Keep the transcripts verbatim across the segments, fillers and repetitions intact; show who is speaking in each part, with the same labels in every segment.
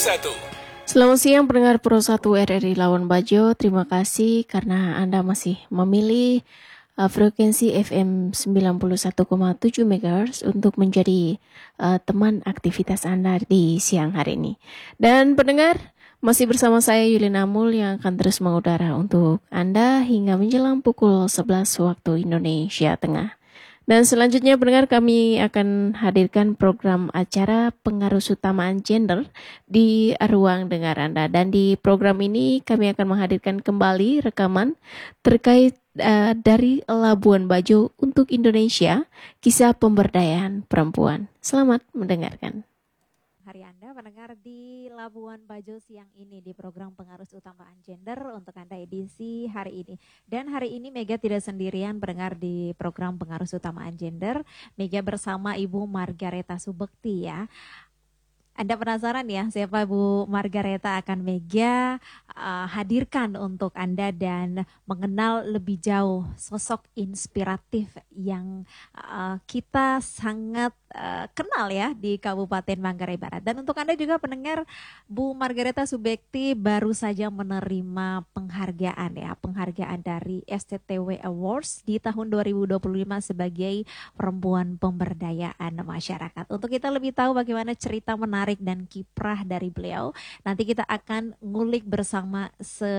Speaker 1: satu.
Speaker 2: Selamat siang pendengar Pro satu R R I Labuan Bajo. Terima kasih karena Anda masih memilih uh, frekuensi F M sembilan puluh satu koma tujuh megahertz untuk menjadi uh, teman aktivitas Anda di siang hari ini. Dan pendengar, masih bersama saya Yulin Amul yang akan terus mengudara untuk Anda hingga menjelang pukul sebelas waktu Indonesia Tengah. Dan selanjutnya pendengar, kami akan hadirkan program acara pengaruh utamaan gender di ruang dengar Anda. Dan di program ini kami akan menghadirkan kembali rekaman terkait uh, dari Labuan Bajo untuk Indonesia, kisah pemberdayaan perempuan. Selamat mendengarkan.
Speaker 3: Hari Anda mendengar di Labuan Bajo siang ini di program pengaruh utamaan gender untuk Anda edisi hari ini. Dan hari ini Mega tidak sendirian mendengar di program pengaruh utamaan gender. Mega bersama Ibu Margareta Subekti ya. Anda penasaran ya siapa Bu Margareta? Akan Mega uh, hadirkan untuk Anda dan mengenal lebih jauh sosok inspiratif yang uh, kita sangat uh, kenal ya di Kabupaten Manggarai Barat. Dan untuk Anda juga pendengar, Bu Margareta Subekti baru saja menerima penghargaan ya, penghargaan dari S T T W Awards di tahun dua ribu dua puluh lima sebagai perempuan pemberdayaan masyarakat. Untuk kita lebih tahu bagaimana cerita menarik dan kiprah dari beliau, nanti kita akan ngulik bersama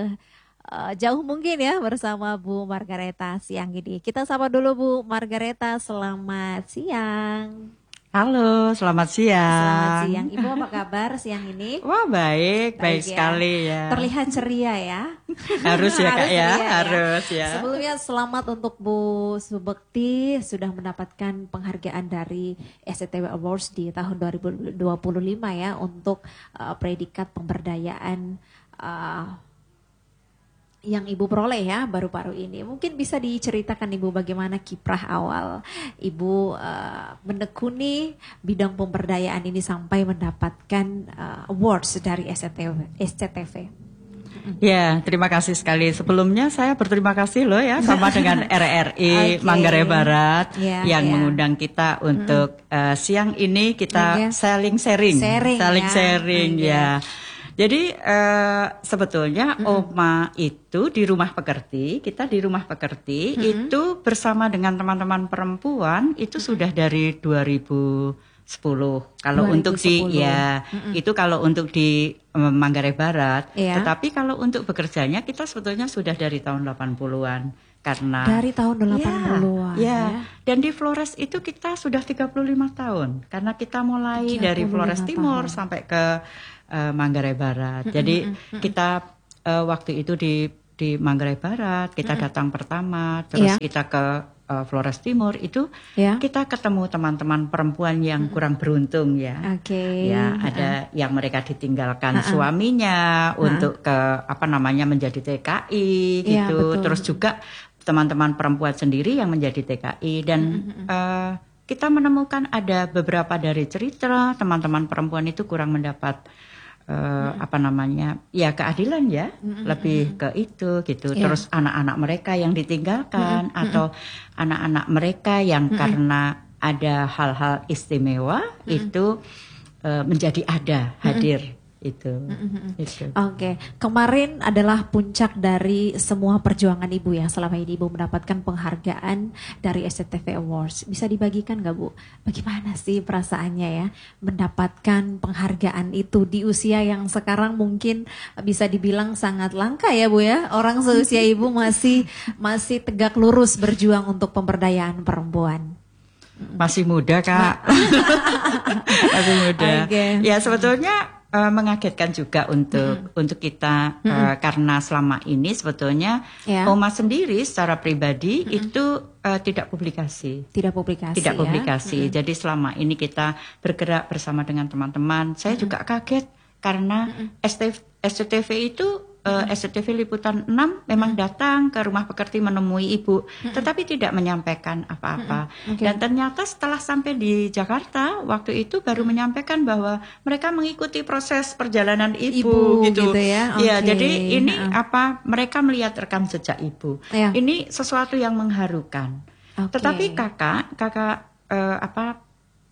Speaker 3: sejauh mungkin ya bersama Bu Margareta siang ini. Kita sapa dulu Bu Margareta, selamat siang.
Speaker 4: Halo, selamat siang.
Speaker 3: Selamat siang. Ibu apa kabar siang ini?
Speaker 4: Wah baik, baik, baik ya. Sekali ya.
Speaker 3: Terlihat ceria ya.
Speaker 4: Harus ya Kak ya,
Speaker 3: ya,
Speaker 4: harus ya.
Speaker 3: Sebelumnya selamat untuk Bu Subekti sudah mendapatkan penghargaan dari S T T W Awards di tahun dua ribu dua puluh lima ya untuk uh, predikat pemberdayaan uh, yang Ibu peroleh ya baru-baru ini. Mungkin bisa diceritakan Ibu bagaimana kiprah awal Ibu uh, menekuni bidang pemberdayaan ini sampai mendapatkan uh, awards dari S T T V.
Speaker 4: Ya, terima kasih sekali. Sebelumnya saya berterima kasih loh ya sama dengan R R I okay. Manggarai Barat yeah, yang yeah. mengundang kita untuk mm-hmm. uh, siang ini kita saling sharing,
Speaker 3: sharing,
Speaker 4: saling
Speaker 3: ya.
Speaker 4: sharing okay. ya. Jadi uh, sebetulnya mm-hmm. Oma itu di rumah pekerti, kita di rumah pekerti mm-hmm. itu bersama dengan teman-teman perempuan itu mm-hmm. sudah dari dua ribu sepuluh. Kalau dua ribu sepuluh. Untuk di ya mm-hmm. itu kalau untuk di um, Manggarai Barat, yeah. tetapi kalau untuk bekerjanya kita sebetulnya sudah dari tahun delapan puluhan. Karena
Speaker 3: dari tahun delapan puluhan
Speaker 4: ya, ya. Dan di Flores itu kita sudah tiga puluh lima tahun karena kita mulai dari Flores Timur tahun. Sampai ke uh, Manggarai Barat. Mm-hmm. Jadi mm-hmm. kita uh, waktu itu di di Manggarai Barat kita mm-hmm. datang pertama, terus yeah. kita ke uh, Flores Timur itu yeah. kita ketemu teman-teman perempuan yang mm-hmm. kurang beruntung ya.
Speaker 3: Okay.
Speaker 4: Ya, ada uh-uh. yang mereka ditinggalkan uh-uh. suaminya uh-uh. untuk ke apa namanya menjadi T K I gitu. Yeah, terus juga teman-teman perempuan sendiri yang menjadi T K I dan mm-hmm. uh, kita menemukan ada beberapa dari cerita teman-teman perempuan itu kurang mendapat uh, mm-hmm. apa namanya ya keadilan ya mm-hmm. lebih ke itu gitu yeah. Terus anak-anak mereka yang ditinggalkan mm-hmm. atau anak-anak mereka yang mm-hmm. karena ada hal-hal istimewa mm-hmm. itu uh, menjadi ada hadir mm-hmm. itu.
Speaker 3: Mm-hmm. itu. Oke, okay. Kemarin adalah puncak dari semua perjuangan Ibu ya. Selama ini Ibu mendapatkan penghargaan dari S T T V Awards. Bisa dibagikan nggak Bu? Bagaimana sih perasaannya ya mendapatkan penghargaan itu di usia yang sekarang mungkin bisa dibilang sangat langka ya Bu ya. Orang seusia Ibu masih masih tegak lurus berjuang untuk pemberdayaan perempuan.
Speaker 4: Masih muda Kak. Masih muda. Okay. Ya sebetulnya Uh, mengagetkan juga untuk mm-hmm. untuk kita mm-hmm. uh, karena selama ini sebetulnya yeah. Oma sendiri secara pribadi mm-hmm. itu uh, tidak publikasi,
Speaker 3: tidak publikasi,
Speaker 4: tidak
Speaker 3: ya?
Speaker 4: publikasi.
Speaker 3: Mm-hmm.
Speaker 4: Jadi selama ini kita bergerak bersama dengan teman-teman. Saya mm-hmm. juga kaget karena mm-hmm. S T T V itu uh, S T T V Liputan enam memang mm-hmm. datang ke rumah pekerti menemui Ibu, mm-hmm. tetapi tidak menyampaikan apa-apa. Mm-hmm. Okay. Dan ternyata setelah sampai di Jakarta waktu itu baru mm-hmm. menyampaikan bahwa mereka mengikuti proses perjalanan Ibu,
Speaker 3: Ibu
Speaker 4: gitu.
Speaker 3: gitu ya. Okay.
Speaker 4: Ya, jadi ini uh. apa mereka melihat rekam jejak Ibu. Yeah. Ini sesuatu yang mengharukan. Okay. Tetapi kakak, kakak uh, apa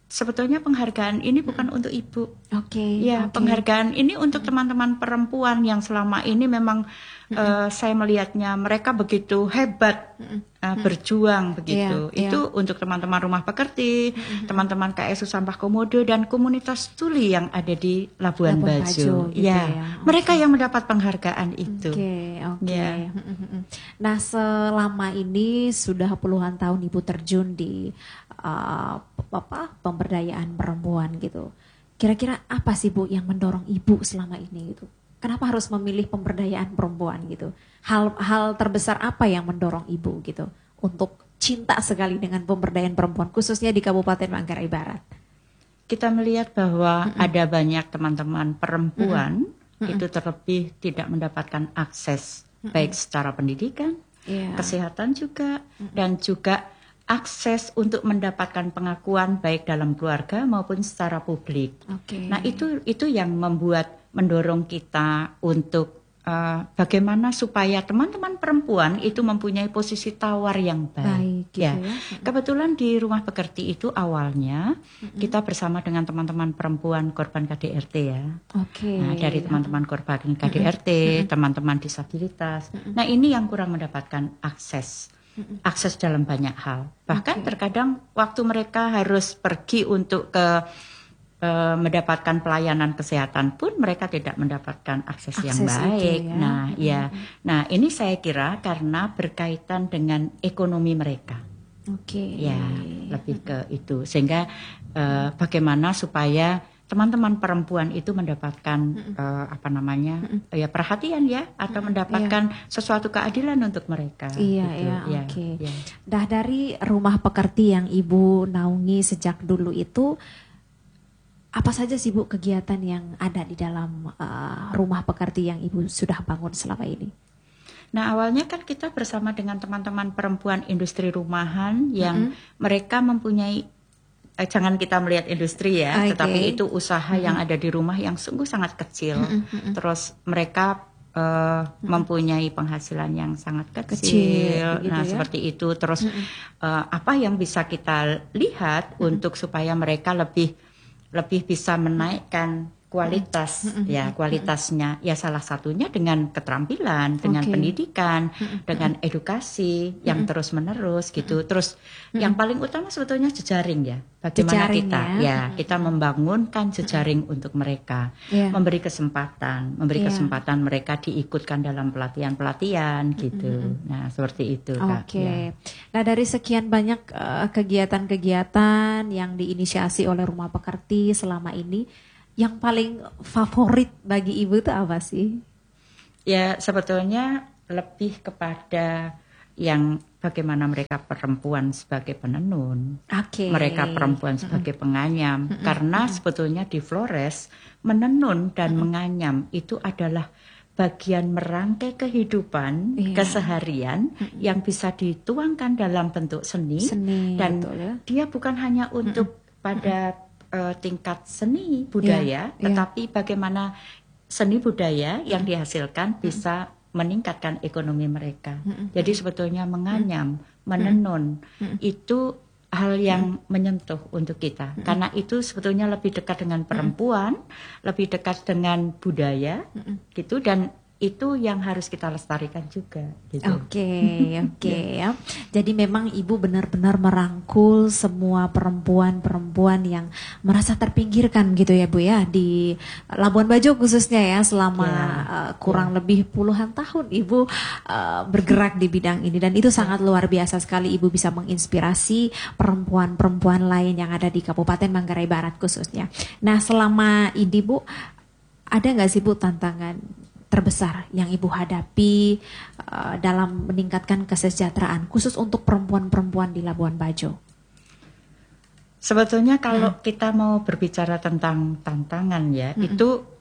Speaker 4: sebetulnya penghargaan ini bukan untuk ibu.
Speaker 3: Oke. Okay,
Speaker 4: ya,
Speaker 3: okay.
Speaker 4: Penghargaan ini untuk teman-teman perempuan yang selama ini memang mm-hmm. uh, saya melihatnya mereka begitu hebat mm-hmm. uh, berjuang begitu. Yeah, Itu yeah. untuk teman-teman rumah pekerti, mm-hmm. teman-teman K S U Sampah Komodo dan komunitas tuli yang ada di Labuan, Labuan Bajo. Bajo gitu ya, ya. Mereka okay. yang mendapat penghargaan itu.
Speaker 3: Oke, okay, oke. Okay. Ya. Nah, selama ini sudah puluhan tahun Ibu terjun di uh, apa pemberdayaan perempuan gitu. Kira-kira apa sih Bu yang mendorong Ibu selama ini gitu? Kenapa harus memilih pemberdayaan perempuan gitu? Hal-hal terbesar apa yang mendorong Ibu gitu untuk cinta sekali dengan pemberdayaan perempuan khususnya di Kabupaten Manggarai Barat?
Speaker 4: Kita melihat bahwa mm-mm. ada banyak teman-teman perempuan mm-mm. itu terlebih tidak mendapatkan akses mm-mm. baik secara pendidikan, yeah. kesehatan juga mm-mm. dan juga akses untuk mendapatkan pengakuan baik dalam keluarga maupun secara publik.
Speaker 3: Okay.
Speaker 4: Nah itu itu yang membuat mendorong kita untuk uh, bagaimana supaya teman-teman perempuan itu mempunyai posisi tawar yang baik. baik gitu ya. ya. Kebetulan di rumah pekerti itu awalnya mm-hmm. kita bersama dengan teman-teman perempuan korban K D R T ya.
Speaker 3: Okay.
Speaker 4: Nah, dari teman-teman korban K D R T, mm-hmm. teman-teman disabilitas. Mm-hmm. Nah ini yang kurang mendapatkan akses. akses dalam banyak hal. Bahkan okay. terkadang waktu mereka harus pergi untuk ke uh, mendapatkan pelayanan kesehatan pun mereka tidak mendapatkan akses, akses yang baik. Ya. Nah, mm-hmm. ya. Nah, ini saya kira karena berkaitan dengan ekonomi mereka.
Speaker 3: Oke. Okay.
Speaker 4: Ya, lebih ke itu. Sehingga uh, bagaimana supaya teman-teman perempuan itu mendapatkan mm-hmm. uh, apa namanya mm-hmm. ya perhatian ya atau mm-hmm. mendapatkan yeah. sesuatu keadilan untuk mereka.
Speaker 3: Iya
Speaker 4: gitu.
Speaker 3: ya,
Speaker 4: ya,
Speaker 3: oke. Okay.
Speaker 4: Ya.
Speaker 3: Dah dari rumah pekerti yang Ibu naungi sejak dulu itu apa saja sih Bu kegiatan yang ada di dalam uh, rumah pekerti yang Ibu sudah bangun selama ini?
Speaker 4: Nah awalnya kan kita bersama dengan teman-teman perempuan industri rumahan yang mm-hmm. mereka mempunyai Eh, jangan kita melihat industri ya, okay. tetapi itu usaha mm-hmm. yang ada di rumah yang sungguh sangat kecil. Mm-hmm. Terus mereka uh, mm-hmm. mempunyai penghasilan yang sangat kecil. kecil gitu nah ya? Seperti itu. Terus mm-hmm. uh, apa yang bisa kita lihat mm-hmm. untuk supaya mereka lebih lebih bisa menaikkan kualitas mm-hmm. ya kualitasnya ya salah satunya dengan keterampilan, dengan okay. pendidikan, mm-hmm. dengan edukasi mm-hmm. yang terus menerus gitu. Terus mm-hmm. yang paling utama sebetulnya jejaring ya. Bagaimana jejaring kita ya, ya kita membangunkan jejaring mm-hmm. untuk mereka, yeah. memberi kesempatan, memberi yeah. kesempatan mereka diikutkan dalam pelatihan-pelatihan gitu. Mm-hmm. Nah, seperti itu Kak.
Speaker 3: Oke. Okay. Ya. Nah, dari sekian banyak uh, kegiatan-kegiatan yang diinisiasi oleh Rumah Pekerti selama ini, yang paling favorit bagi Ibu itu apa sih?
Speaker 4: Ya sebetulnya lebih kepada yang bagaimana mereka perempuan sebagai penenun,
Speaker 3: okay.
Speaker 4: mereka perempuan sebagai mm-hmm. penganyam. Mm-hmm. Karena mm-hmm. sebetulnya di Flores menenun dan mm-hmm. menganyam itu adalah bagian merangkai kehidupan yeah. keseharian mm-hmm. yang bisa dituangkan dalam bentuk seni, seni dan betul, ya? Dia bukan hanya untuk mm-hmm. pada Uh, tingkat seni budaya, yeah, tetapi yeah. bagaimana seni budaya yang dihasilkan bisa mm-hmm. meningkatkan ekonomi mereka. Mm-hmm. Jadi sebetulnya menganyam, mm-hmm. menenun mm-hmm. itu hal yang mm-hmm. menyentuh untuk kita, mm-hmm. karena itu sebetulnya lebih dekat dengan perempuan, mm-hmm. lebih dekat dengan budaya, mm-hmm. gitu dan itu yang harus kita lestarikan juga. Gitu.
Speaker 3: Oke, oke okay, ya. Jadi memang Ibu benar-benar merangkul semua perempuan-perempuan yang merasa terpinggirkan gitu ya Bu ya di Labuan Bajo khususnya ya selama yeah. uh, kurang yeah. lebih puluhan tahun Ibu uh, bergerak di bidang ini dan itu sangat luar biasa sekali Ibu bisa menginspirasi perempuan-perempuan lain yang ada di Kabupaten Manggarai Barat khususnya. Nah selama ini Bu ada nggak sih Bu tantangan terbesar yang Ibu hadapi uh, dalam meningkatkan kesejahteraan khusus untuk perempuan-perempuan di Labuan Bajo?
Speaker 4: Sebetulnya kalau hmm. kita mau berbicara tentang tantangan ya, hmm. itu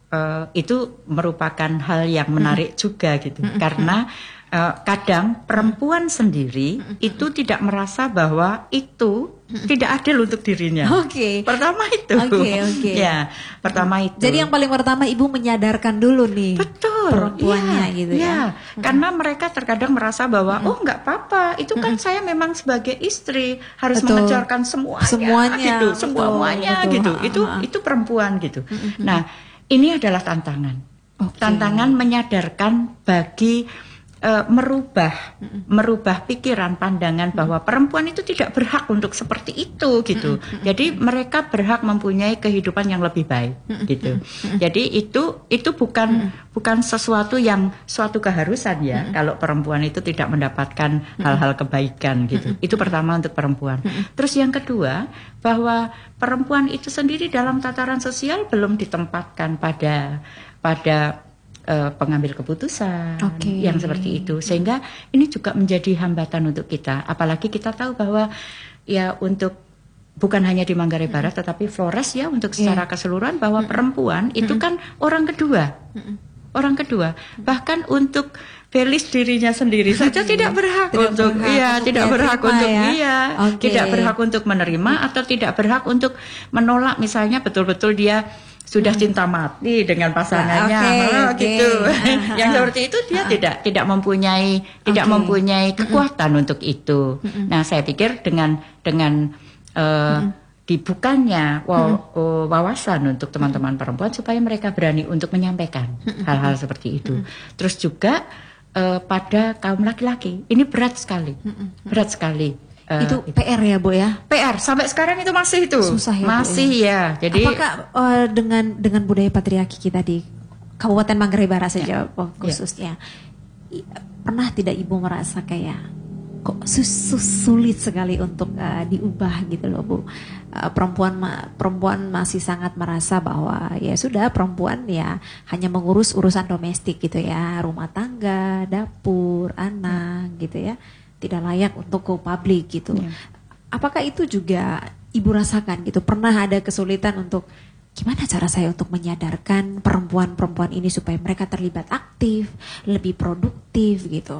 Speaker 4: uh, itu merupakan hal yang menarik mm-hmm. juga gitu, mm-hmm. karena uh, kadang perempuan sendiri mm-hmm. itu tidak merasa bahwa itu mm-hmm. tidak adil untuk dirinya.
Speaker 3: Oke. Okay.
Speaker 4: Pertama itu. Oke,
Speaker 3: okay, oke. Okay.
Speaker 4: Ya, pertama itu.
Speaker 3: Jadi yang paling pertama ibu menyadarkan dulu nih.
Speaker 4: Betul.
Speaker 3: Perempuannya ya, gitu ya.
Speaker 4: ya. Mm-hmm. Karena mereka terkadang merasa bahwa mm-hmm. oh nggak apa-apa, itu kan mm-hmm. saya memang sebagai istri harus
Speaker 3: betul.
Speaker 4: mengejarkan semuanya,
Speaker 3: semuanya
Speaker 4: gitu, semuanya
Speaker 3: betul.
Speaker 4: gitu.
Speaker 3: Ha,
Speaker 4: itu
Speaker 3: ha.
Speaker 4: itu perempuan gitu.
Speaker 3: Mm-hmm.
Speaker 4: Nah, ini adalah tantangan. Okay. Tantangan menyadarkan bagi uh, merubah mm-hmm. merubah pikiran pandangan mm-hmm. bahwa perempuan itu tidak berhak untuk seperti itu gitu. Mm-hmm. Jadi mereka berhak mempunyai kehidupan yang lebih baik mm-hmm. gitu. Mm-hmm. Jadi itu itu bukan mm-hmm. bukan sesuatu yang suatu keharusan ya mm-hmm. kalau perempuan itu tidak mendapatkan mm-hmm. hal-hal kebaikan gitu. Mm-hmm. Itu pertama untuk perempuan. Mm-hmm. Terus yang kedua, bahwa perempuan itu sendiri dalam tataran sosial belum ditempatkan pada pada uh, pengambil keputusan okay. yang seperti itu, sehingga ini juga menjadi hambatan untuk kita. Apalagi kita tahu bahwa ya untuk bukan hanya di Manggarai Barat, mm-hmm. tetapi Flores ya untuk secara yeah. keseluruhan, bahwa mm-hmm. perempuan itu kan orang kedua, mm-hmm. orang kedua. Bahkan untuk Felis dirinya sendiri saja tidak berhak tidak untuk berhak iya untuk tidak berhak untuk ya? iya okay. tidak berhak untuk menerima atau tidak berhak untuk menolak, misalnya betul-betul dia sudah cinta mati dengan pasangannya, okay, oh, okay. gitu. Uh-huh. Yang seperti itu dia uh-huh. tidak tidak mempunyai tidak okay. mempunyai kekuatan uh-huh. untuk itu. Uh-huh. Nah, saya pikir dengan dengan uh, uh-huh. dibukannya waw, uh-huh. wawasan untuk teman-teman perempuan supaya mereka berani untuk menyampaikan uh-huh. hal-hal seperti itu. Uh-huh. Terus juga uh, pada kaum laki-laki ini berat sekali, uh-huh. berat sekali. Uh,
Speaker 3: itu P R ya Bu ya?
Speaker 4: P R sampai sekarang itu masih itu.
Speaker 3: Susah ya,
Speaker 4: masih Bu, ya. ya. Jadi
Speaker 3: apakah uh, dengan dengan budaya patriarki kita di Kabupaten Manggarai Barat saja ya, khususnya ya. Pernah tidak Ibu merasa kayak kok sus- sulit sekali untuk uh, diubah gitu loh Bu? Uh, perempuan ma- perempuan masih sangat merasa bahwa ya sudah perempuan ya hanya mengurus urusan domestik gitu ya, rumah tangga, dapur, anak gitu ya. Tidak layak untuk go public gitu. Ya. Apakah itu juga Ibu rasakan gitu? Pernah ada kesulitan untuk gimana cara saya untuk menyadarkan perempuan-perempuan ini supaya mereka terlibat aktif, lebih produktif gitu?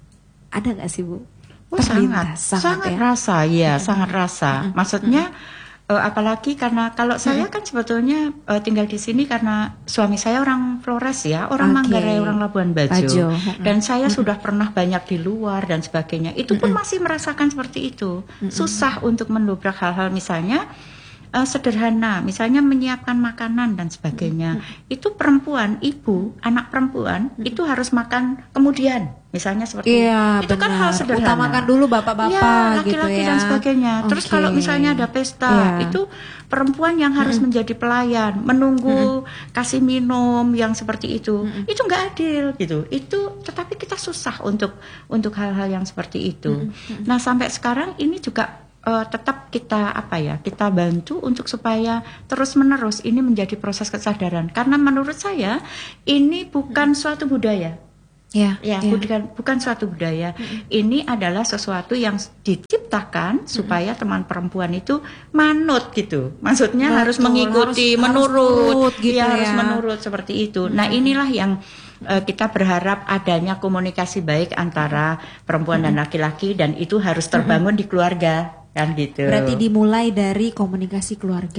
Speaker 3: Ada nggak sih Bu?
Speaker 4: Oh, sangat, sangat, sangat ya? rasa, ya, mm-hmm. sangat rasa. Mm-hmm. Maksudnya. Uh, apalagi karena kalau hmm. saya kan sebetulnya uh, tinggal di sini karena suami saya orang Flores ya, orang okay. Manggarai, orang Labuan Bajo, Bajo. Hmm. Dan saya hmm. sudah pernah banyak di luar dan sebagainya. Itu pun hmm. masih merasakan seperti itu. Hmm. Susah untuk mendobrak hal-hal misalnya uh, sederhana, misalnya menyiapkan makanan dan sebagainya. Hmm. Itu perempuan, ibu, anak perempuan hmm. itu harus makan kemudian. Misalnya seperti
Speaker 3: iya,
Speaker 4: itu benar. Kan hal sederhana.
Speaker 3: Utamakan dulu bapak-bapak ya,
Speaker 4: laki-laki
Speaker 3: gitu ya.
Speaker 4: dan sebagainya. Okay. Terus kalau misalnya ada pesta, yeah. itu perempuan yang harus mm-hmm. menjadi pelayan, menunggu mm-hmm. kasih minum yang seperti itu. Mm-hmm. Itu nggak adil gitu. Itu tetapi kita susah untuk untuk hal-hal yang seperti itu. Mm-hmm. Nah, sampai sekarang ini juga uh, tetap kita apa ya? Kita bantu untuk supaya terus-menerus ini menjadi proses kesadaran. Karena menurut saya ini bukan mm-hmm. suatu budaya. Ya, ya, ya. Bukan, bukan suatu budaya. Mm-hmm. Ini adalah sesuatu yang diciptakan mm-hmm. supaya teman perempuan itu manut gitu. Maksudnya betul, harus mengikuti, harus, menurut, harus gitu ya, ya, harus menurut seperti itu. Mm-hmm. Nah, inilah yang uh, kita berharap adanya komunikasi baik antara perempuan mm-hmm. dan laki-laki, dan itu harus terbangun mm-hmm. di keluarga. Kan gitu.
Speaker 3: Berarti dimulai dari komunikasi keluarga.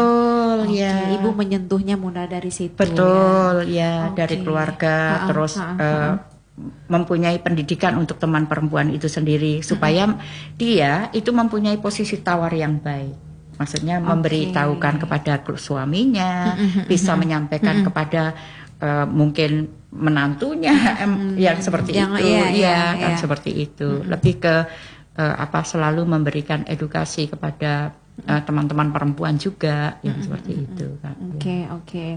Speaker 4: Betul ya.
Speaker 3: Okay. Ibu menyentuhnya mulai dari situ.
Speaker 4: Betul ya, ya okay. dari keluarga ha-ha, terus ha-ha, uh, ha-ha. mempunyai pendidikan untuk teman perempuan itu sendiri supaya ha-ha. dia itu mempunyai posisi tawar yang baik. Maksudnya okay. memberitahukan kepada suaminya, ha-ha. bisa menyampaikan ha-ha. kepada uh, mungkin menantunya hmm. yang seperti yang, itu, iya, ya, iya, kan iya. seperti itu. Hmm. Lebih ke Uh, apa selalu memberikan edukasi kepada uh, teman-teman perempuan juga yang mm-hmm. seperti itu kan.
Speaker 3: Oke okay, ya. oke. Okay.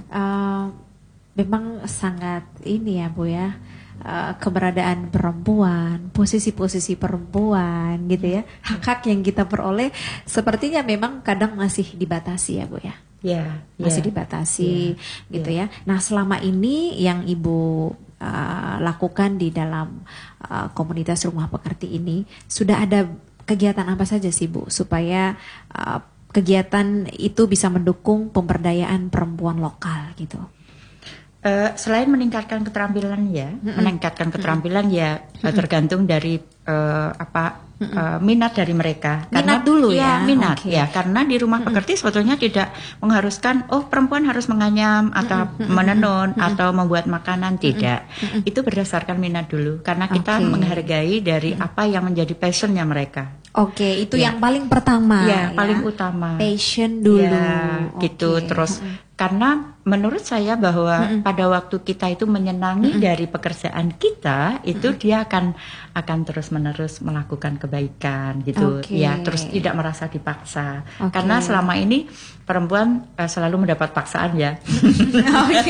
Speaker 3: Uh, memang sangat ini ya Bu ya, uh, keberadaan perempuan, posisi-posisi perempuan gitu ya, hak-hak yang kita peroleh sepertinya memang kadang masih dibatasi ya Bu ya.
Speaker 4: Ya,
Speaker 3: masih
Speaker 4: yeah,
Speaker 3: dibatasi
Speaker 4: yeah,
Speaker 3: gitu
Speaker 4: yeah.
Speaker 3: ya. Nah, selama ini yang Ibu uh, lakukan di dalam uh, komunitas rumah pekerti ini, sudah ada kegiatan apa saja sih Bu supaya uh, kegiatan itu bisa mendukung pemberdayaan perempuan lokal gitu?
Speaker 4: Uh, selain meningkatkan keterampilan ya, mm-hmm. meningkatkan keterampilan mm-hmm. ya mm-hmm. tergantung dari uh, apa uh, minat dari mereka.
Speaker 3: Minat karena, dulu ya,
Speaker 4: ya minat
Speaker 3: okay.
Speaker 4: ya, karena di rumah mm-hmm. pekerti sebetulnya tidak mengharuskan oh perempuan harus menganyam atau mm-hmm. menenun mm-hmm. atau membuat makanan, tidak. Mm-hmm. Itu berdasarkan minat dulu, karena kita okay. menghargai dari mm-hmm. apa yang menjadi passionnya mereka.
Speaker 3: Oke, okay, itu ya. Yang paling pertama
Speaker 4: ya,
Speaker 3: ya,
Speaker 4: paling utama.
Speaker 3: Passion dulu.
Speaker 4: Ya, okay. gitu terus. Mm-hmm. Karena menurut saya bahwa mm-hmm. pada waktu kita itu menyenangi mm-hmm. dari pekerjaan kita, itu mm-hmm. dia akan akan terus-menerus melakukan kebaikan gitu. Okay. Ya, terus tidak merasa dipaksa. Okay. Karena selama ini perempuan uh, selalu mendapat paksaan ya. Oke.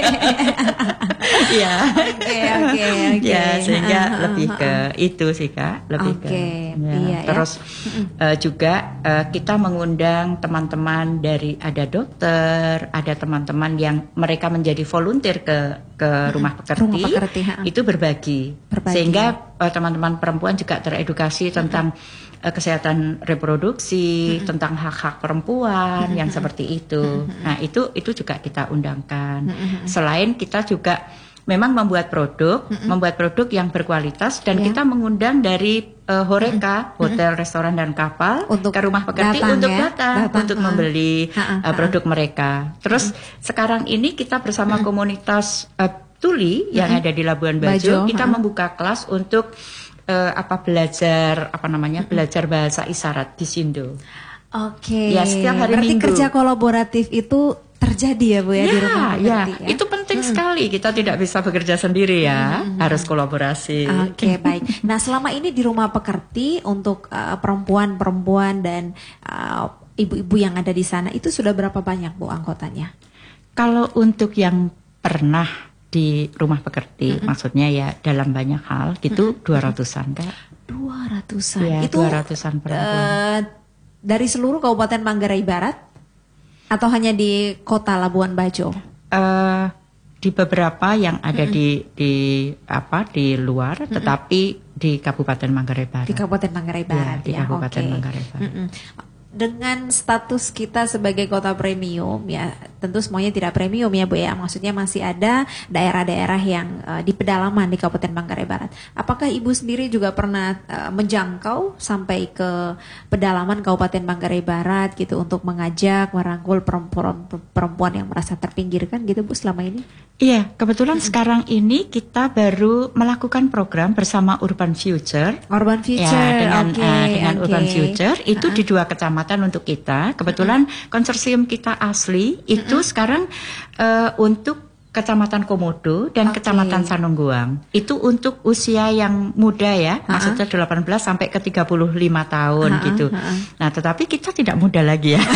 Speaker 4: Ya. Oke, oke, oke. Ya, sehingga uh, uh, lebih uh, uh, ke itu sih Kak, lebih okay. ke. Ya. Iya, terus ya. uh, juga uh, kita mengundang teman-teman dari ada dokter, ada teman-teman yang mereka menjadi volunteer ke ke rumah pekerti, rumah pekerti itu berbagi. berbagi sehingga uh, teman-teman perempuan juga teredukasi tentang uh, kesehatan reproduksi, mm-hmm. tentang hak-hak perempuan mm-hmm. yang seperti itu. Mm-hmm. Nah, itu itu juga kita undangkan. Mm-hmm. Selain kita juga memang membuat produk, mm-hmm. membuat produk yang berkualitas dan yeah. kita mengundang dari uh, Horeca, mm-hmm. hotel, restoran dan kapal untuk ke rumah pekerti datang, untuk ya? datang, datang untuk ha. membeli ha, ha, uh, produk mereka. Terus mm-hmm. sekarang ini kita bersama mm-hmm. komunitas uh, Tuli mm-hmm. yang ada di Labuan Bajo, Bajo kita ha. membuka kelas untuk uh, apa belajar apa namanya? Mm-hmm. belajar bahasa isyarat di Sindo.
Speaker 3: Oke.
Speaker 4: Okay. Ya, setiap hari
Speaker 3: Berarti
Speaker 4: Minggu.
Speaker 3: Kerja kolaboratif itu terjadi ya Bu ya, ya di rumah pekerti ya.
Speaker 4: ya. Itu penting hmm. sekali. Kita tidak bisa bekerja sendiri ya, hmm. harus kolaborasi.
Speaker 3: Oke, okay, baik. Nah, selama ini di rumah pekerti untuk uh, perempuan-perempuan dan uh, ibu-ibu yang ada di sana itu sudah berapa banyak Bu anggotanya?
Speaker 4: Kalau untuk yang pernah di rumah pekerti, hmm. maksudnya ya dalam banyak hal gitu hmm. dua ratusan Kak.
Speaker 3: dua ratusan.
Speaker 4: Ya,
Speaker 3: itu
Speaker 4: dua ratusan perempuan. Uh,
Speaker 3: dari seluruh Kabupaten Manggarai Barat atau hanya di kota Labuan Bajo? Uh,
Speaker 4: di beberapa yang ada mm-hmm. di di apa di luar, mm-hmm. tetapi di Kabupaten Manggarai Barat.
Speaker 3: Di Kabupaten Manggarai Barat ya.
Speaker 4: Di
Speaker 3: ya,
Speaker 4: Kabupaten
Speaker 3: okay.
Speaker 4: Manggarai Barat.
Speaker 3: Mm-hmm. Dengan status kita sebagai kota premium ya, tentu semuanya tidak premium ya Bu ya. Maksudnya masih ada daerah-daerah yang uh, di pedalaman di Kabupaten Manggarai Barat. Apakah Ibu sendiri juga pernah uh, menjangkau sampai ke pedalaman Kabupaten Manggarai Barat gitu untuk mengajak merangkul perempuan perempuan yang merasa terpinggirkan gitu Bu selama ini?
Speaker 4: Iya, kebetulan hmm. sekarang ini kita baru melakukan program bersama Urban Future.
Speaker 3: Urban Future,
Speaker 4: ya, dengan
Speaker 3: okay,
Speaker 4: uh, dengan
Speaker 3: okay.
Speaker 4: Urban Future itu uh-huh. di dua kecamatan untuk kita. Kebetulan uh-huh. konsorsium kita asli itu uh-huh. sekarang uh, untuk Kecamatan Komodo dan okay. Kecamatan Sanungguang. Itu untuk usia yang muda ya, uh-huh. maksudnya delapan belas sampai ke tiga puluh lima tahun uh-huh. gitu. Uh-huh. Nah, tetapi kita tidak muda lagi ya.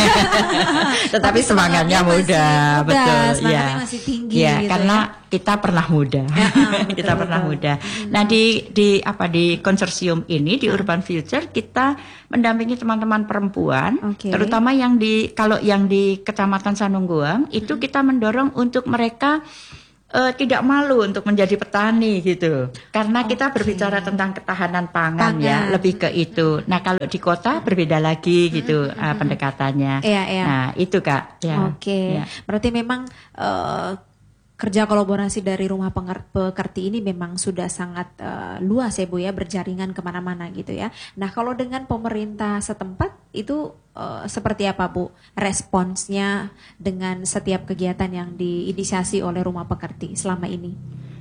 Speaker 4: Tetapi semangatnya muda, muda, betul.
Speaker 3: Semangatnya
Speaker 4: ya.
Speaker 3: masih tinggi
Speaker 4: ya,
Speaker 3: gitu
Speaker 4: karena
Speaker 3: ya.
Speaker 4: kita pernah muda. Ya, uh, betul, kita betul. pernah muda. Hmm. Nah, di di apa di konsorsium ini di uh. Urban Future kita mendampingi teman-teman perempuan, okay. terutama yang di kalau yang di Kecamatan Sanungguang itu hmm. kita mendorong untuk mereka Uh, tidak malu untuk menjadi petani gitu, karena okay. kita berbicara tentang ketahanan pangan, pangan ya, lebih ke itu. Nah, kalau di kota berbeda lagi gitu mm-hmm. uh, pendekatannya.
Speaker 3: Iya, iya.
Speaker 4: Nah, itu Kak. Ya,
Speaker 3: Oke, okay. ya. Berarti memang uh, kerja kolaborasi dari rumah pekerti ini memang sudah sangat uh, luas ya Bu ya, berjaringan kemana-mana gitu ya. Nah, kalau dengan pemerintah setempat itu uh, seperti apa Bu responsnya dengan setiap kegiatan yang diinisiasi oleh rumah pekerti selama ini?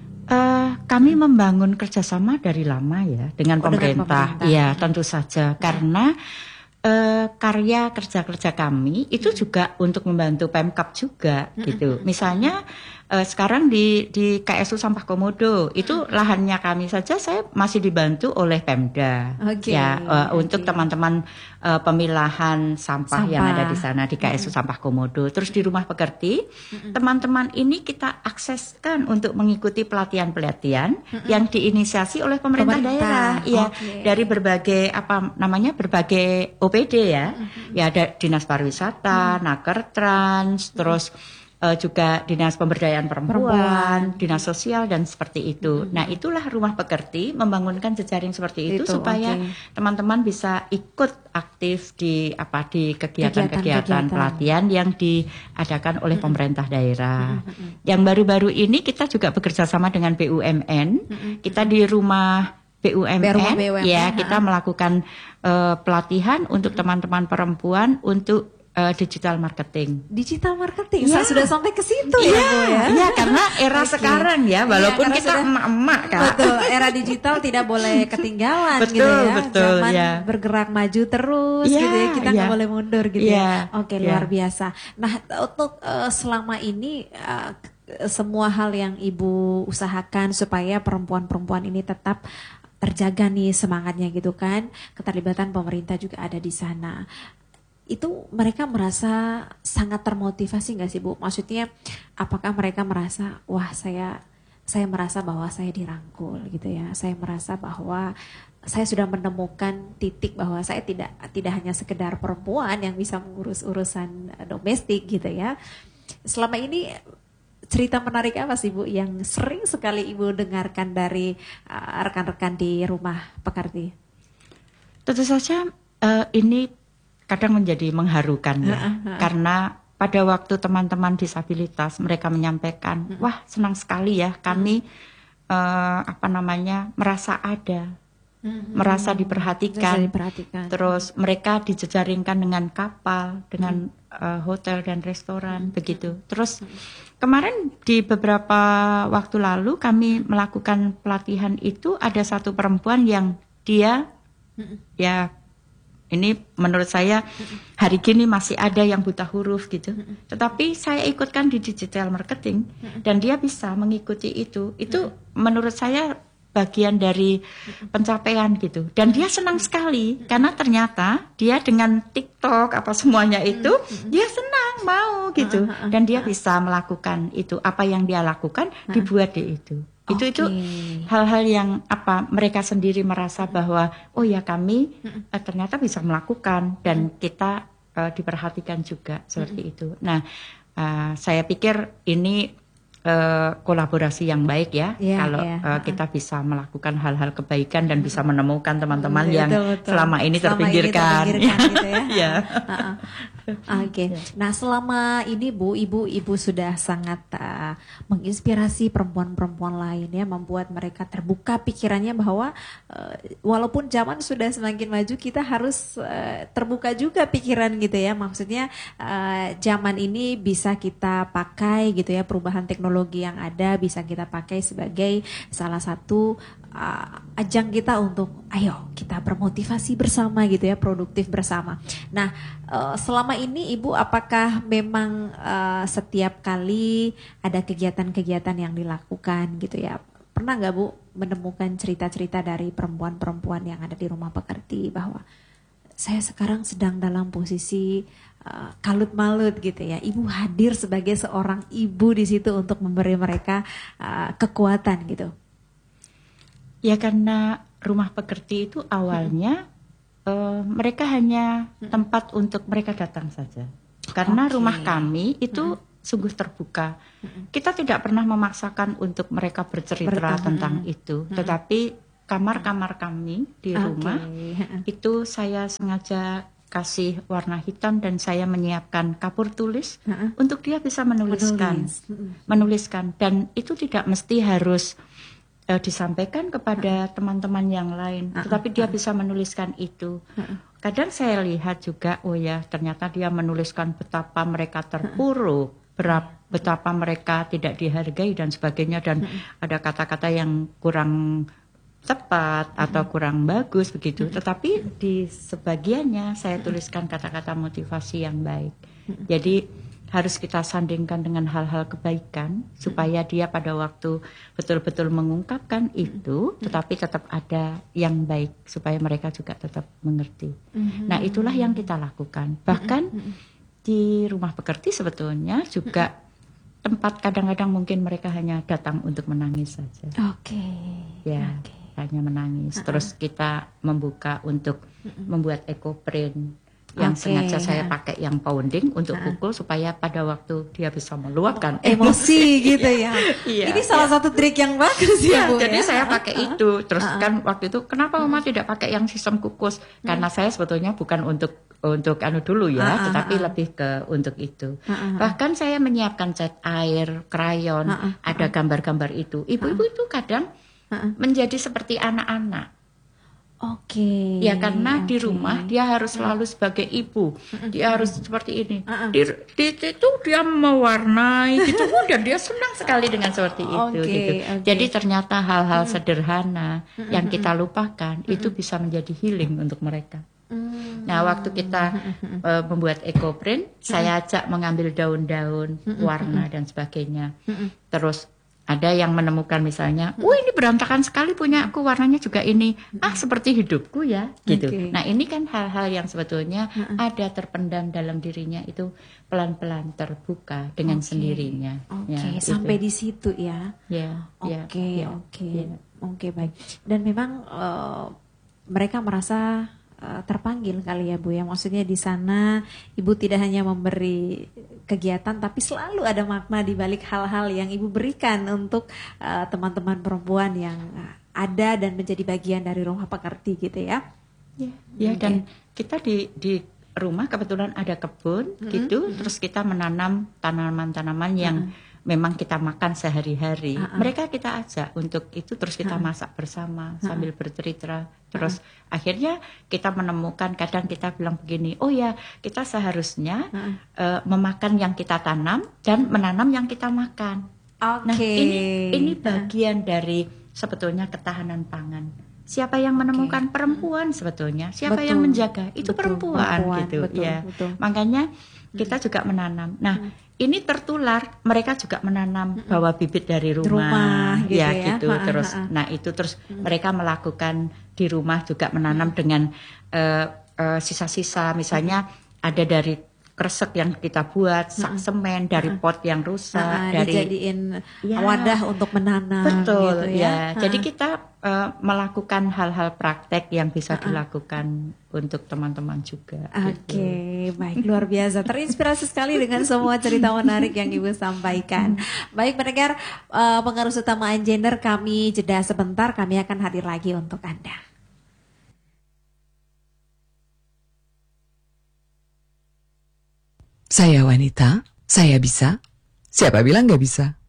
Speaker 4: Uh, kami membangun kerjasama dari lama ya dengan oh, pemerintah. Iya, tentu saja hmm. karena Uh, karya kerja-kerja kami itu juga untuk membantu Pemkab juga gitu. Misalnya uh, sekarang di di K S U Sampah Komodo itu lahannya kami saja saya masih dibantu oleh Pemda. Okay. Ya uh, okay. untuk teman-teman uh, pemilahan sampah, sampah yang ada di sana di K S U Sampah Komodo. Terus di rumah pekerti teman-teman ini kita akseskan untuk mengikuti pelatihan-pelatihan yang diinisiasi oleh pemerintah, pemerintah. daerah. Iya, okay. dari berbagai apa namanya berbagai O P D ya, mm-hmm. ya ada Dinas Pariwisata, mm-hmm. Naker Trans, terus uh, juga dinas pemberdayaan perempuan, perempuan, dinas sosial dan seperti itu. Hmm. Nah, itulah Rumah Pekerti membangunkan jejaring seperti itu, itu supaya okay. teman-teman bisa ikut aktif di apa di kegiatan-kegiatan pelatihan yang diadakan oleh hmm. pemerintah daerah. Hmm. Yang baru-baru ini kita juga bekerja sama dengan B U M N. Hmm. Kita di rumah B U M N, B U M N ya, kita melakukan uh, pelatihan untuk teman-teman perempuan untuk Uh, digital marketing.
Speaker 3: Digital marketing, ya. Sudah sampai ke situ ya,
Speaker 4: ya,
Speaker 3: Bu ya.
Speaker 4: Iya, karena era okay. sekarang ya, walaupun ya, kita sudah, emak-emak Kak.
Speaker 3: Betul, era digital tidak boleh ketinggalan
Speaker 4: betul,
Speaker 3: gitu ya.
Speaker 4: Betul,
Speaker 3: Zaman
Speaker 4: ya.
Speaker 3: bergerak maju terus ya, gitu ya, kita nggak ya. boleh mundur gitu ya. ya. Oke, okay, ya. luar biasa. Nah, untuk uh, selama ini uh, semua hal yang Ibu usahakan supaya perempuan-perempuan ini tetap terjaga nih semangatnya gitu kan. Keterlibatan pemerintah juga ada di sana. Itu mereka merasa sangat termotivasi nggak sih Bu? Maksudnya apakah mereka merasa wah saya saya merasa bahwa saya dirangkul gitu ya. Saya merasa bahwa saya sudah menemukan titik bahwa saya tidak tidak hanya sekedar perempuan yang bisa mengurus urusan domestik gitu ya. Selama ini cerita menarik apa sih Bu yang sering sekali Ibu dengarkan dari uh, rekan-rekan di Rumah Pekerti?
Speaker 4: Tentu saja uh, ini kadang menjadi mengharukan ya, uh, uh, uh. karena pada waktu teman-teman disabilitas mereka menyampaikan, uh. wah senang sekali ya kami uh. Uh, apa namanya merasa ada, uh. merasa diperhatikan. diperhatikan, terus mereka dijejaringkan dengan kapal, dengan uh. Uh, hotel dan restoran uh. begitu. Terus uh. kemarin di beberapa waktu lalu kami melakukan pelatihan itu ada satu perempuan yang dia uh. ya ini menurut saya hari gini masih ada yang buta huruf gitu. Tetapi saya ikutkan di digital marketing dan dia bisa mengikuti itu. Itu menurut saya bagian dari pencapaian gitu. Dan dia senang sekali karena ternyata dia dengan TikTok apa semuanya itu dia senang mau gitu. Dan dia bisa melakukan itu. Apa yang dia lakukan dibuat di itu. Itu okay. itu hal-hal yang apa mereka sendiri merasa bahwa oh ya kami mm-hmm. eh, ternyata bisa melakukan dan mm-hmm. kita eh, diperhatikan juga seperti mm-hmm. itu. Nah, uh, saya pikir ini uh, kolaborasi yang baik ya yeah, kalau yeah. Uh, kita bisa melakukan hal-hal kebaikan dan bisa menemukan teman-teman mm-hmm. yang betul, betul. selama ini selama terpinggirkan. Ini terpinggirkan gitu ya. yeah. uh-uh. Oke, okay. Nah selama ini Bu, Ibu, Ibu sudah sangat uh, menginspirasi perempuan-perempuan lain ya, membuat mereka terbuka pikirannya bahwa uh, walaupun zaman sudah semakin maju, kita harus uh, terbuka juga pikiran gitu ya. Maksudnya uh, zaman ini bisa kita pakai gitu ya, perubahan teknologi yang ada bisa kita pakai sebagai salah satu uh, ajang kita untuk ayo kita bermotivasi bersama gitu ya, produktif bersama. Nah uh, selama ini Ibu apakah memang uh, setiap kali ada kegiatan-kegiatan yang dilakukan gitu ya, pernah nggak Bu menemukan cerita-cerita dari perempuan-perempuan yang ada di Rumah Pekerti bahwa saya sekarang sedang dalam posisi uh, kalut malut gitu ya, Ibu hadir sebagai seorang ibu di situ untuk memberi mereka uh, kekuatan gitu? Ya karena Rumah Pekerti itu awalnya Uh, mereka hanya tempat untuk mereka datang saja. Karena okay. rumah kami itu hmm. sungguh terbuka. Hmm. Kita tidak pernah memaksakan untuk mereka bercerita Bertemu. tentang itu. Hmm. Tetapi kamar-kamar kami di okay. rumah itu saya sengaja kasih warna hitam dan saya menyiapkan kapur tulis hmm. untuk dia bisa menuliskan. Menulis. Hmm. Menuliskan. Dan itu tidak mesti harus Uh, disampaikan kepada uh, teman-teman yang lain, uh, tetapi dia uh, bisa menuliskan itu. Uh, Kadang saya lihat juga, oh ya ternyata dia menuliskan betapa mereka terpuruk, berapa, betapa mereka tidak dihargai dan sebagainya, dan uh, ada kata-kata yang kurang tepat uh, atau kurang bagus begitu. Uh, tetapi di sebagiannya saya tuliskan kata-kata motivasi yang baik. Uh, Jadi harus kita sandingkan dengan hal-hal kebaikan supaya dia pada waktu betul-betul mengungkapkan itu tetapi tetap ada yang baik supaya mereka juga tetap mengerti. Mm-hmm. Nah itulah yang kita lakukan. Bahkan mm-hmm. di Rumah Pekerti sebetulnya juga mm-hmm. tempat kadang-kadang mungkin mereka hanya datang untuk menangis saja.
Speaker 3: Oke. Okay.
Speaker 4: Ya okay. hanya menangis. Uh-uh. Terus kita membuka untuk mm-hmm. membuat eco print yang
Speaker 3: okay,
Speaker 4: sengaja saya
Speaker 3: ya.
Speaker 4: pakai yang pounding untuk
Speaker 3: Ha.
Speaker 4: pukul supaya pada waktu dia bisa meluapkan
Speaker 3: emosi gitu ya.
Speaker 4: Iya,
Speaker 3: Ini salah
Speaker 4: iya.
Speaker 3: satu trik yang bagus ya,
Speaker 4: Ya,
Speaker 3: Bu.
Speaker 4: jadi
Speaker 3: ya?
Speaker 4: saya pakai
Speaker 3: Ha.
Speaker 4: itu. Terus
Speaker 3: Ha.
Speaker 4: kan waktu itu kenapa Mama tidak pakai yang sistem kukus? Karena saya sebetulnya bukan untuk untuk anu dulu ya,
Speaker 3: Ha, ha,
Speaker 4: tetapi
Speaker 3: ha.
Speaker 4: lebih ke untuk itu.
Speaker 3: Ha, ha, ha.
Speaker 4: Bahkan saya menyiapkan cat air, krayon,
Speaker 3: Ha, ha, ha.
Speaker 4: ada gambar-gambar itu. Ibu-ibu itu kadang
Speaker 3: Ha, ha.
Speaker 4: menjadi seperti anak-anak.
Speaker 3: Oke.
Speaker 4: Ya karena di
Speaker 3: oke.
Speaker 4: rumah dia harus selalu sebagai ibu, dia harus seperti ini.
Speaker 3: Uh-uh.
Speaker 4: Di, di itu dia mewarnai gitu, dan dia senang sekali dengan seperti itu.
Speaker 3: Oke,
Speaker 4: Gitu.
Speaker 3: oke.
Speaker 4: Jadi ternyata hal-hal sederhana yang kita lupakan itu bisa menjadi healing untuk mereka.
Speaker 3: Hmm.
Speaker 4: Nah waktu kita uh, membuat ecoprint, saya ajak mengambil daun-daun, warna dan sebagainya. Terus ada yang menemukan misalnya, wah ini berantakan sekali punya aku, warnanya juga ini, ah seperti hidupku ya, gitu.
Speaker 3: Okay.
Speaker 4: Nah ini kan hal-hal yang sebetulnya ada terpendam dalam dirinya itu pelan-pelan terbuka dengan
Speaker 3: Okay.
Speaker 4: sendirinya.
Speaker 3: Oke,
Speaker 4: Ya,
Speaker 3: sampai
Speaker 4: itu.
Speaker 3: di situ ya.
Speaker 4: Ya, ya,
Speaker 3: Oke,
Speaker 4: ya,
Speaker 3: oke,
Speaker 4: ya.
Speaker 3: oke baik. Dan memang eh, mereka merasa eh, terpanggil kali ya Bu ya. Maksudnya di sana Ibu tidak hanya memberi kegiatan, tapi selalu ada makna di balik hal-hal yang Ibu berikan untuk eh, teman-teman perempuan yang eh, ada dan menjadi bagian dari rumah pekerti gitu ya.
Speaker 4: Ya, ya
Speaker 3: Oke.
Speaker 4: dan kita di di rumah kebetulan ada kebun gitu, terus kita menanam tanaman-tanaman yang memang kita makan sehari-hari.
Speaker 3: Uh-uh.
Speaker 4: Mereka kita ajak untuk itu, terus kita masak bersama sambil bercerita. Terus akhirnya kita menemukan, kadang kita bilang begini, oh ya kita seharusnya uh, memakan yang kita tanam dan menanam yang kita makan.
Speaker 3: Oke.
Speaker 4: Nah ini ini bagian dari sebetulnya ketahanan pangan. Siapa yang menemukan? Perempuan sebetulnya. Siapa
Speaker 3: Betul.
Speaker 4: yang menjaga? Itu
Speaker 3: Betul,
Speaker 4: perempuan,
Speaker 3: perempuan,
Speaker 4: gitu
Speaker 3: betul,
Speaker 4: ya.
Speaker 3: betul.
Speaker 4: Makanya kita juga menanam. Nah, ini tertular, mereka juga menanam bawa bibit dari rumah,
Speaker 3: Rumah, gitu ya.
Speaker 4: gitu.
Speaker 3: Ha, ha,
Speaker 4: Terus
Speaker 3: ha.
Speaker 4: nah itu terus mereka melakukan di rumah juga menanam dengan eh, eh, sisa-sisa misalnya ada dari kresek yang kita buat, sak semen dari pot yang rusak,
Speaker 3: Ah,
Speaker 4: dari
Speaker 3: dijadiin
Speaker 4: Ya.
Speaker 3: wadah untuk menanam
Speaker 4: betul
Speaker 3: gitu ya.
Speaker 4: ya. Jadi kita uh, melakukan hal-hal praktek yang bisa dilakukan untuk teman-teman juga.
Speaker 3: Oke,
Speaker 4: gitu.
Speaker 3: baik, luar biasa. Terinspirasi sekali dengan semua cerita menarik yang Ibu sampaikan. Baik pendengar, uh, pengaruh utama Gender, kami jeda sebentar, kami akan hadir lagi untuk Anda.
Speaker 1: Saya wanita, saya bisa. Siapa bilang nggak bisa?